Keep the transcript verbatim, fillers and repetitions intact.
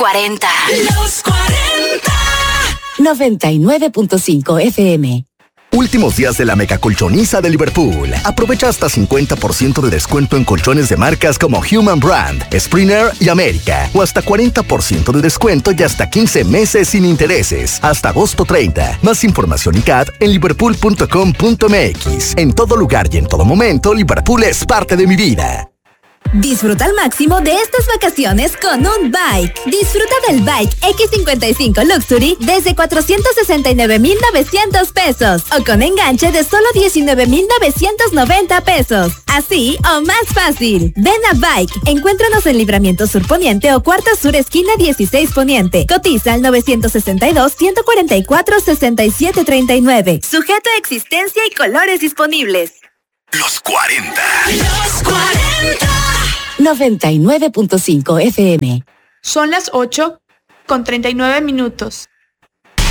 cuarenta. Los cuarenta. noventa y nueve punto cinco F M. Últimos días de la mega colchoniza de Liverpool. Aprovecha hasta cincuenta por ciento de descuento en colchones de marcas como Human Brand, Springer y América. O hasta cuarenta por ciento de descuento y hasta quince meses sin intereses. Hasta agosto treinta. Más información y C A D en liverpool punto com punto m x. En todo lugar y en todo momento, Liverpool es parte de mi vida. Disfruta al máximo de estas vacaciones con un bike. Disfruta del Bike equis cincuenta y cinco Luxury desde cuatrocientos sesenta y nueve mil novecientos pesos o con enganche de solo diecinueve mil novecientos noventa pesos. Así o más fácil. Ven a Bike. Encuéntranos en Libramiento Sur Poniente o Cuarta Sur Esquina dieciséis Poniente. Cotiza al novecientos sesenta y dos, ciento cuarenta y cuatro, sesenta y siete treinta y nueve. Sujeto a existencia y colores disponibles. Los cuarenta. Los cuarenta. noventa y nueve punto cinco F M. Son las ocho con treinta y nueve minutos.